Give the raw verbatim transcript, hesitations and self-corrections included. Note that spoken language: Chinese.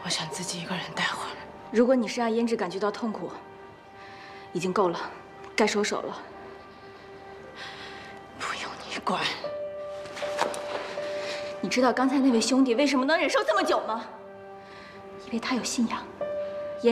我想自己一个人待会儿。 如果你是让胭脂感觉到痛苦，已经够了，该收手了。 不用你管。 你知道刚才那位兄弟为什么能忍受这么久吗？因为他有信仰。